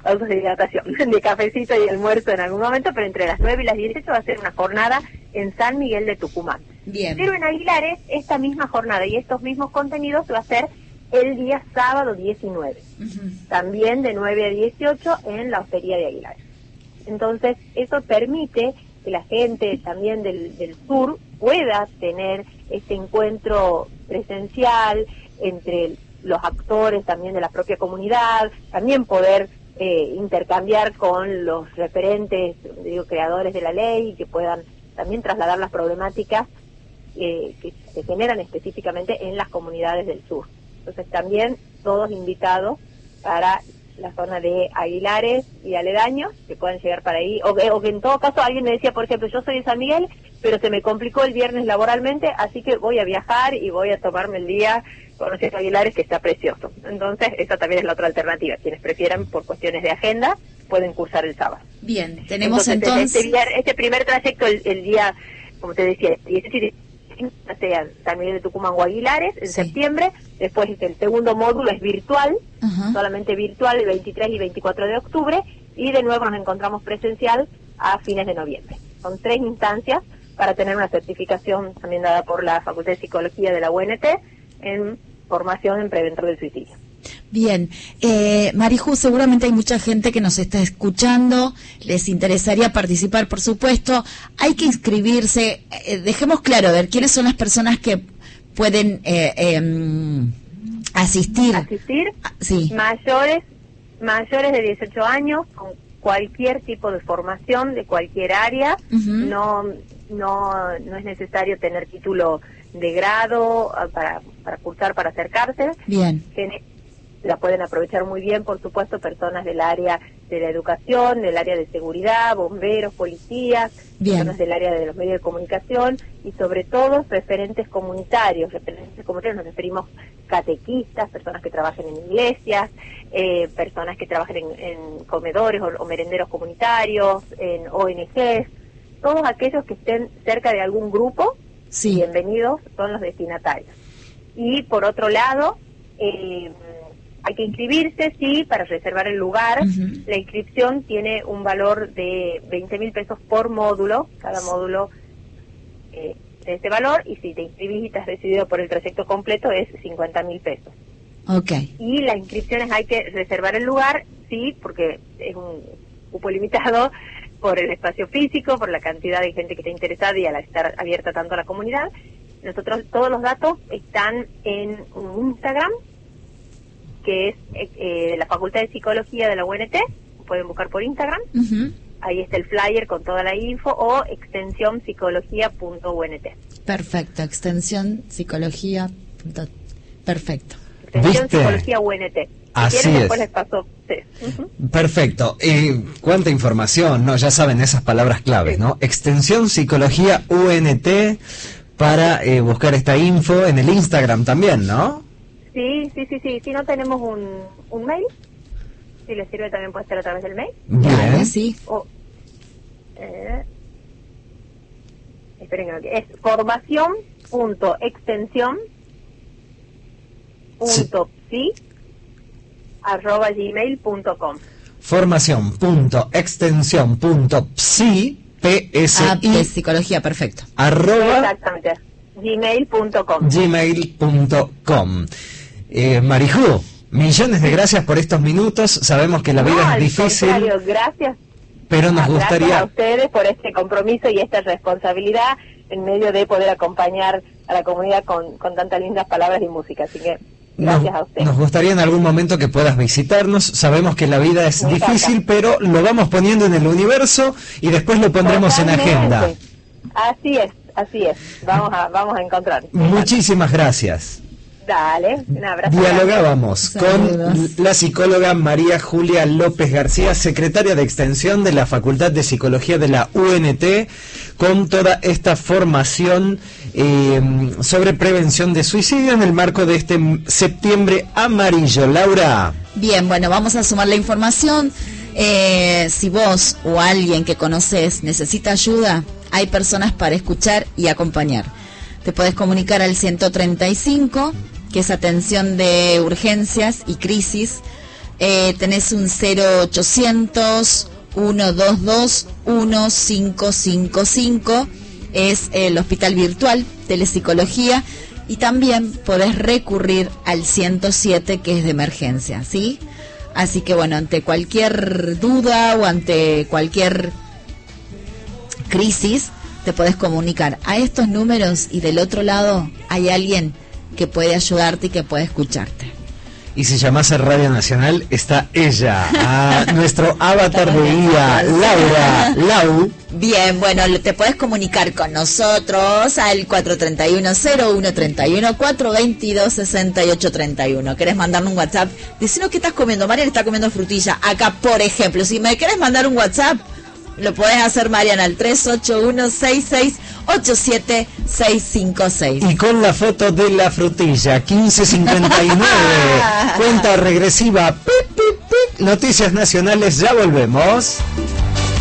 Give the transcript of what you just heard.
autohidratación, de cafecito y almuerzo en algún momento, pero entre las 9 y las 18 va a ser una jornada en San Miguel de Tucumán. Bien. Pero en Aguilares, esta misma jornada y estos mismos contenidos va a ser el día sábado 19, también de 9 a 18 en la Hostería de Aguilares. Entonces, eso permite que la gente también del sur pueda tener este encuentro presencial entre los actores también de la propia comunidad, también poder intercambiar con los referentes, creadores de la ley, y que puedan también trasladar las problemáticas que se generan específicamente en las comunidades del sur. Entonces también todos invitados para la zona de Aguilares y aledaños, que puedan llegar para ahí, o que en todo caso alguien me decía, por ejemplo, yo soy de San Miguel, pero se me complicó el viernes laboralmente, así que voy a viajar y voy a tomarme el día conociendo Aguilares, que está precioso. Entonces, esa también es la otra alternativa. Quienes prefieran, por cuestiones de agenda, pueden cursar el sábado. Bien, tenemos entonces... Este primer trayecto, el día, como te decía, 17 sea San Miguel de Tucumán o Aguilares, en septiembre. Después el segundo módulo es virtual, solamente virtual, el 23 y 24 de octubre, y de nuevo nos encontramos presencial a fines de noviembre. Son 3 instancias para tener una certificación también dada por la Facultad de Psicología de la UNT en formación en preventor del suicidio. Bien, Mariju, seguramente hay mucha gente que nos está escuchando, les interesaría participar, por supuesto. Hay que inscribirse, dejemos claro, a ver, ¿quiénes son las personas que pueden asistir? Sí. Mayores de 18 años, con cualquier tipo de formación, de cualquier área. No es necesario tener título de grado para cursar, para acercarse. Bien. La pueden aprovechar muy bien, por supuesto, personas del área de la educación, del área de seguridad, bomberos, policías, personas del área de los medios de comunicación y sobre todo referentes comunitarios. Referentes comunitarios nos referimos catequistas, personas que trabajen en iglesias, personas que trabajen en comedores o merenderos comunitarios, en ONGs, todos aquellos que estén cerca de algún grupo, bienvenidos son los destinatarios. Y por otro lado, hay que inscribirse, sí, para reservar el lugar. La inscripción tiene un valor de 20.000 pesos por módulo, cada módulo de ese valor, y si te inscribís y te has decidido por el trayecto completo es 50.000 pesos. Okay. Y las inscripciones hay que reservar el lugar, sí, porque es un cupo limitado por el espacio físico, por la cantidad de gente que está interesada y al estar abierta tanto a la comunidad. Nosotros, todos los datos están en un Instagram, que es de la Facultad de Psicología de la UNT, pueden buscar por Instagram, ahí está el flyer con toda la info, o extensionpsicología.unt. Perfecto, extensión psicología. Perfecto. Extensión Psicología UNT. Así es. Después les paso. Sí. Perfecto. Cuánta información, ¿no? Ya saben esas palabras claves, ¿no? Extensión Psicología UNT para buscar esta info en el Instagram también, ¿no? Sí. Si no tenemos un mail, si les sirve también puede ser a través del mail. Bien. Sí. Esperen que es formación.extensión.psi@gmail.com. Formación.extensión.psi psicología, perfecto. Exactamente. gmail.com. Mariju, millones de gracias por estos minutos. Sabemos que la vida es difícil. Gracias. Pero nos gustaría... Gracias a ustedes por este compromiso y esta responsabilidad en medio de poder acompañar a la comunidad con tantas lindas palabras y música. Así que gracias a ustedes. Nos gustaría en algún momento que puedas visitarnos. Sabemos que la vida es difícil, pero lo vamos poniendo en el universo y después lo pondremos en agenda. Así es. Vamos a encontrar. Muchísimas gracias. Dale, un abrazo. Dialogábamos con la psicóloga María Julia López García, secretaria de Extensión de la Facultad de Psicología de la UNT, con toda esta formación sobre prevención de suicidio en el marco de este septiembre amarillo. Laura. Bien, bueno, vamos a sumar la información. Si vos o alguien que conoces necesita ayuda, hay personas para escuchar y acompañar. Te podés comunicar al 135, que es atención de urgencias y crisis, tenés un 0800 122 1555, es el hospital virtual Telepsicología, y también podés recurrir al 107, que es de emergencia, ¿sí? Así que bueno, ante cualquier duda o ante cualquier crisis, te podés comunicar a estos números, y del otro lado hay alguien que puede ayudarte y que puede escucharte. Y si llamás a Radio Nacional, está ella, a nuestro avatar de guía, Laura, Lau. Bien, bueno, te puedes comunicar con nosotros al 431-0131, 422-6831. ¿Querés mandarme un WhatsApp? Decinos qué estás comiendo. Mariana está comiendo frutilla. Acá, por ejemplo, si me querés mandar un WhatsApp, lo podés hacer, Mariana, al 381-6687-656. Y con la foto de la frutilla, 1559, cuenta regresiva, pip, pip, pip. Noticias nacionales, ya volvemos.